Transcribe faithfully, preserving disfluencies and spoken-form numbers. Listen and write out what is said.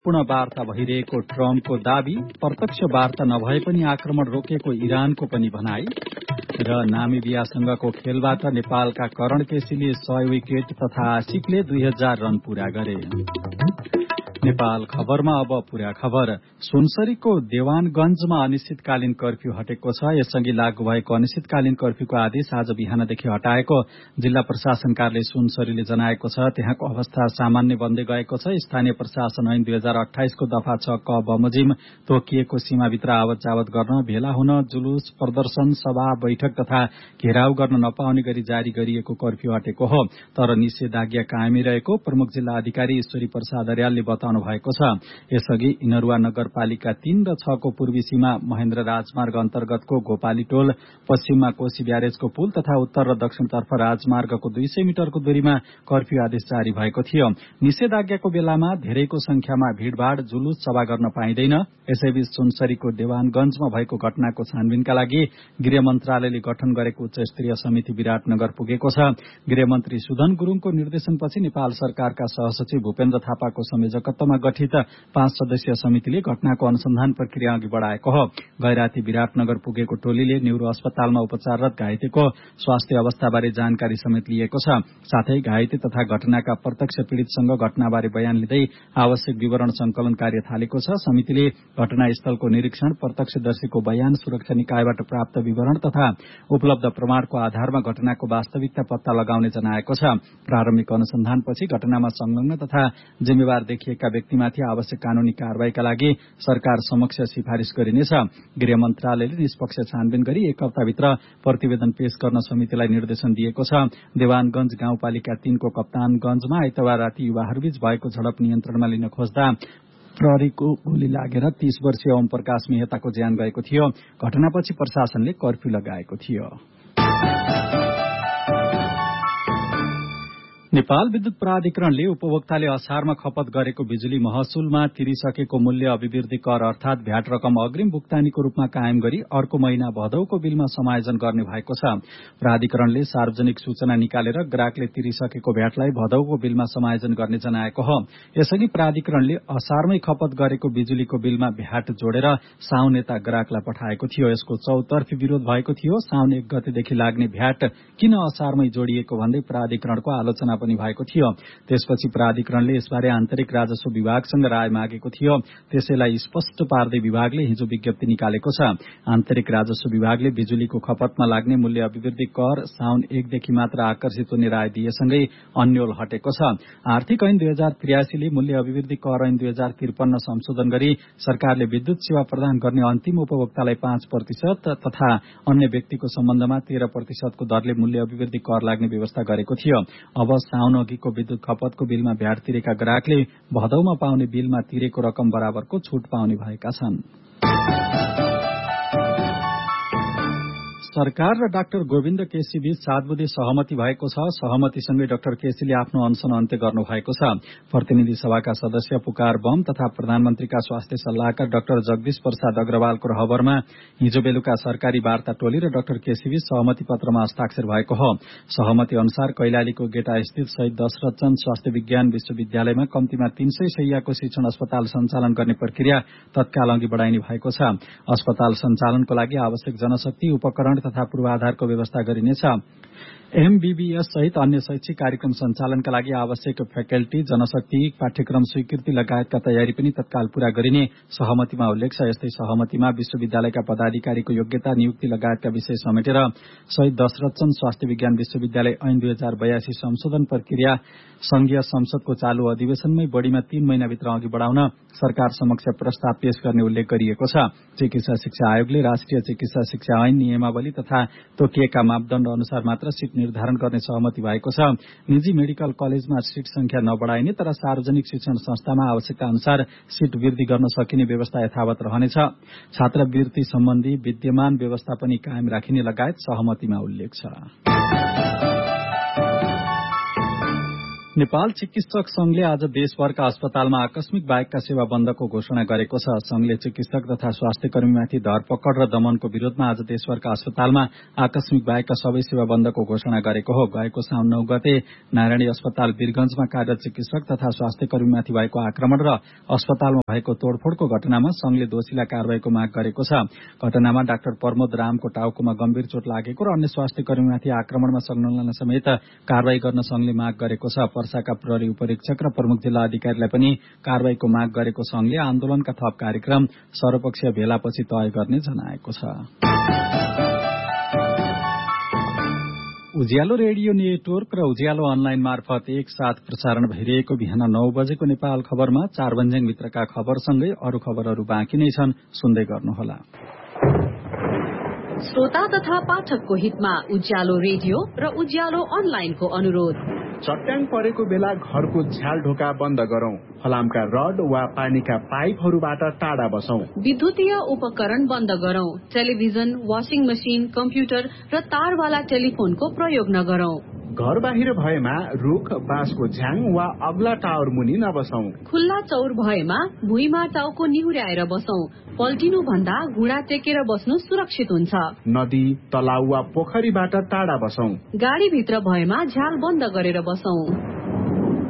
पूर्ण वार्ता भइरहेको ट्रम्पको दावी, प्रत्यक्ष वार्ता नभए पनि आक्रमण रोकेको इरानको पनि भनाई र नामिबियासँगको खेलबाट नेपालका करण केसीले सय विकेट तथा आसिफले दुई हजार रन पूरा गरे। नेपाल खबरमा अब पूरा खबर। सुनसरीको देवानगंजमा अनिश्चितकालीन कर्फ्यू हटेको छ। यसअघि लागू भएको अनिश्चितकालीन कर्फ्यूको आदेश आज बिहानदेखि हटाएको जिल्ला प्रशासन कार्यालय सुनसरीले जनाएको छ। त्यहाँको अवस्था सामान्य बन्दै गएको छ। स्थानीय प्रशासन ऐन दुई हजार अठाइसको दफा छ क बमोजिम तोकिएको सीमाभित्र आवत जावत गर्न, भेला हुन, जुलुस, प्रदर्शन, सभा, बैठक तथा घेराउ गर्न नपाउने गरी जारी गरिएको कर्फ्यू हटेको हो। तर निषेधाज्ञा कायमै रहेको प्रमुख जिल्ला अधिकारी ईश्वरी प्रसाद अर्यालले बताउनु भएको छ। यसअघि इनरुवा नगरपालिका तीन र छ को पूर्वी सीमा महेन्द्र राजमार्ग अन्तर्गतको गोपाली टोल, पश्चिममा कोशी ब्यारेजको पुल तथा उत्तर र दक्षिणतर्फ राजमार्गको दुई सय मिटरको दूरीमा कर्फ्यू आदेश जारी भएको थियो। निषेधाज्ञाको बेलामा धेरैको संख्यामा भीड़भाड़, जुलुस, सभा गर्न पाइँदैन। यसैबीच सुनसरीको देवानगंजमा भएको घटनाको छानबिनका लागि गृह मन्त्रालयले गठन गरेको उच्च स्तरीय समिति विराटनगर पुगेको छ। गृहमन्त्री सुधन गुरूङको निर्देशनपछि नेपाल सरकारका सहसचिव भूपेन्द्र थापाको संयोजकत्वमा गठित पाँच सदस्यीय समितिले घटनाको अनुसन्धान प्रक्रिया अघि बढ़ाएको हो। गैराती विराटनगर पुगेको टोलीले न्यूरो अस्पतालमा उपचाररत घाइतेको स्वास्थ्य अवस्थाबारे जानकारी समेत लिएको छ। साथै घाइते तथा घटनाका प्रत्यक्ष पीड़ितसँग घटनाबारे बयान लिँदै आवश्यक विवरण संकलन कार्य थालेको छ। समितिले घटनास्थलको निरीक्षण, प्रत्यक्षदर्शीको बयान, सुरक्षा निकायबाट प्राप्त विवरण तथा उपलब्ध प्रमाणको आधारमा घटनाको वास्तविकता पत्ता लगाउने जनाएको छ। प्रारम्भिक अनुसन्धानपछि घटनामा संलग्न तथा जिम्मेवार देखिएका व्यक्तिमाथि आवश्यक कानूनी कार्यवाहीका लागि सरकार समक्ष सिफारिश गरिनेछ। गृह मन्त्रालयले निष्पक्ष छानबिन गरी एक हप्ताभित्र प्रतिवेदन पेश गर्न समितिलाई निर्देशन दिएको छ। देवानगंज गाउँपालिका तीनको कप्तानगंजमा आइतबार राति युवाहरूबीच भएको झडप नियन्त्रणमा लिन खोज्दा प्रहरीको गोली लागेर तीस वर्षीय ओम प्रकाश मेहताको ज्यान गएको थियो। घटनापछि प्रशासनले कर्फ्यू लगाएको थियो। नेपाल विद्युत प्राधिकरणले उपभोक्ताले असारमा खपत गरेको बिजुली महसुलमा तिरिसकेको मूल्य अभिवृद्धि कर अर्थात भ्याट रकम अग्रिम भुक्तानीको रूपमा कायम गरी अर्को महिना भदौको बिलमा समायोजन गर्ने भएको छ। प्राधिकरणले सार्वजनिक सूचना निकालेर ग्राहकले तिरिसकेको भ्याटलाई भदौको बिलमा समायोजन गर्ने जनाएको हो। यसअघि प्राधिकरणले असारमै खपत गरेको बिजुलीको बिलमा भ्याट जोडेर साउन यता ग्राहकलाई पठाएको थियो। यसको चौतर्फी विरोध भएको थियो। साउन एक गतेदेखि लाग्ने भ्याट किन असारमै जोडिएको भन्दै प्राधिकरणको आलोचना पनि भएको थियो। त्यसपछि प्राधिकरणले यसबारे आन्तरिक राजस्व विभागसँग राय मागेको थियो। त्यसैलाई स्पष्ट पार्दै विभागले हिजो विज्ञप्ति निकालेको छ। आन्तरिक राजस्व विभागले बिजुलीको खपतमा लाग्ने मूल्य अभिवृद्धि कर साउन एकदेखि मात्र आकर्षित हुने राय दिएसँगै अन्यल हटेको छ। आर्थिक ऐन दुई हजार त्रियासीले मूल्य अभिवृद्धि कर ऐन दुई हजार त्रिपन्न संशोधन गरी सरकारले विद्युत सेवा प्रदान गर्ने अन्तिम उपभोक्तालाई पाँच प्रतिशत तथा अन्य व्यक्तिको सम्बन्धमा तेह्र प्रतिशतको दरले मूल्य अभिवृद्धि कर लाग्ने व्यवस्था गरेको थियो। अब साउन अघिको विद्युत खपतको बिलमा भ्याट तिरेका ग्राहकले भदौमा पाउने बिलमा तिरेको रकम बराबरको छूट पाउने भएका छन्। सरकार र डाक्टर गोविन्द केसी बीच सात बुधे सहमति भएको छ। सहमतिसँगै डाक्टर केसीले आफ्नो अनशन अन्त्य गर्नु भएको छ। प्रतिनिधि सभाका सदस्य पुकार बम तथा प्रधानमन्त्रीका स्वास्थ्य सल्लाहकार डाक्टर जगदीश प्रसाद अग्रवालको रहबरमा हिजो बेलुका सरकारी वार्ता टोली र डाक्टर केसी बीच सहमति पत्रमा हस्ताक्षर भएको हो। सहमति अनुसार कैलालीको गेटा स्थित शहीद दशरथचन्द स्वास्थ्य विज्ञान विश्वविद्यालयमा कम्तीमा तीन सय शैय्याको शिक्षण अस्पताल सञ्चालन गर्ने प्रक्रिया तत्काल अघि बढ़ाइने भएको छ। अस्पताल सञ्चालनको लागि आवश्यक जनशक्ति, उपकरण तथा पूर्वाधारको व्यवस्था गरिनेछ। एमबीबीएस सहित अन्य शैक्षिक कार्यक्रम सञ्चालनका लागि आवश्यक फ्याकल्टी, जनशक्ति, पाठ्यक्रम स्वीकृति लगायतका तयारी पनि तत्काल पूरा गरिने सहमतिमा उल्लेख छ। यस्तै सहमतिमा विश्वविद्यालयका पदाधिकारीको योग्यता, नियुक्ति लगायतका विषय समेटेर शहीद दशरथचन्द स्वास्थ्य विज्ञान विश्वविद्यालय ऐन दुई हजार बयासी संशोधन प्रक्रिया संघीय संसदको चालू अधिवेशनमै बढ़ीमा तीन महिनाभित्र अघि बढ़ाउन सरकार समक्ष प्रस्ताव पेश गर्ने उल्लेख गरिएको छ। चिकित्सा शिक्षा आयोगले राष्ट्रिय चिकित्सा शिक्षा ऐन नियमावली तथा तोकिएका मापदण्ड अनुसार मात्र सीट निर्धारण गर्ने सहमति भएको छ। निजी मेडिकल कलेजमा सीट संख्या नबढ़ाइने तर सार्वजनिक शिक्षण संस्थामा आवश्यकता अनुसार सीट वृद्धि गर्न सकिने व्यवस्था यथावत रहनेछ। छात्रवृत्ति सम्बन्धी विद्यमान व्यवस्था पनि कायम राखिने लगायत सहमतिमा उल्लेख छ। नेपाल चिकित्सक संघले आज देशभरका अस्पतालमा आकस्मिक बाहेकका सेवा बन्दको घोषणा गरेको छ। संघले चिकित्सक तथा स्वास्थ्य कर्मीमाथि धरपकड र दमनको विरोधमा आज देशभरका अस्पतालमा आकस्मिक बाहेकका सबै सेवा बन्दको घोषणा गरेको हो। गएको साउन नौ गते नारायणी अस्पताल वीरगंजमा कार्यरत चिकित्सक तथा स्वास्थ्य कर्मीमाथि भएको आक्रमण र अस्पतालमा भएको तोडफोडको घटनामा संघले दोषीलाई कारवाहीको माग गरेको छ। घटनामा डाक्टर प्रमोद रामको टाउकोमा गम्भीर चोट लागेको र अन्य स्वास्थ्य कर्मीमाथि आक्रमणमा संलग्न समेत कारवाही गर्न संघले माग गरेको छ। पर्साका प्रहरी उपरीक्षक र प्रमुख जिल्ला अधिकारीलाई पनि कारवाहीको माग गरेको संघले आन्दोलनका थप कार्यक्रम सर्वपक्षीय भेलापछि तय गर्ने जनाएको छ। उज्यालो रेडियो नेटवर्क र उज्यालो अनलाइन मार्फत एक साथ प्रसारण भइरहेको बिहान नौ बजेको नेपाल खबरमा चार बन्ज्याङभित्रका खबरसँगै अरू खबरहरू बाँकी नै छन्, सुन्दै गर्नुहोला। श्रोता तथा पाठकको हितमा उज्यालो रेडियो र उज्यालो अनलाइनको अनुरोध। चट्याङ परेको बेला घरको झ्याल ढोका बन्द गरौं। फलामका रड वा पानीका पाइपहरूबाट टाढा बसौं। विद्युतीय उपकरण बन्द गरौं। टेलिभिजन, वाशिङ मशिन, कम्प्युटर र तारवाला टेलिफोनको प्रयोग नगरौं। घर बाहिर भएमा रुख, बाँसको झ्याङ वा अग्ला टावर मुनि नबसौं। खुल्ला चौर भएमा भुइँमा टाउको निहुर्याएर बसौं। पल्टिनु भन्दा घुँडा टेकेर बस्नु सुरक्षित हुन्छ। नदी, तलाउ वा पोखरीबाट टाढा बसौं। गाडीभित्र भएमा झ्याल बन्द गरेर बसौं।